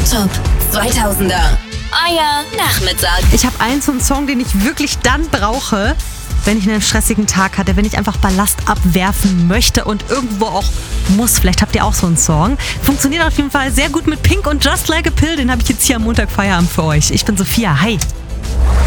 Top 2000er. Euer Nachmittag. Ich habe so einen Song, den ich wirklich dann brauche, wenn ich einen stressigen Tag hatte, wenn ich einfach Ballast abwerfen möchte und irgendwo auch muss. Vielleicht habt ihr auch so einen Song. Funktioniert auf jeden Fall sehr gut mit Pink und Just Like a Pill. Den habe ich jetzt hier am Montag Feierabend für euch. Ich bin Sophia. Hi.